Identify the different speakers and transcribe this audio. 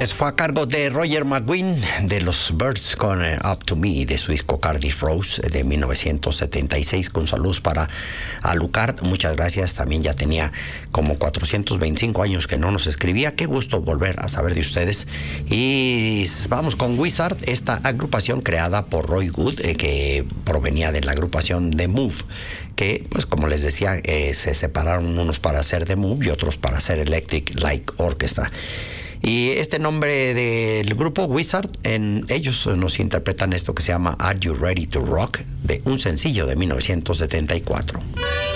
Speaker 1: Eso fue a cargo de Roger McGuinn de los Byrds con Up to Me de su disco Cardiff Rose de 1976, con saludos para Alucard. Muchas gracias, también ya tenía como 425 años que no nos escribía. Qué gusto volver a saber de ustedes. Y vamos con Wizard, esta agrupación creada por Roy Wood, que provenía de la agrupación The Move, que pues como les decía, se separaron unos para hacer The Move y otros para hacer Electric Light Orchestra. Y este nombre del grupo Wizard, ellos nos interpretan esto que se llama Are You Ready to Rock, de un sencillo de 1974.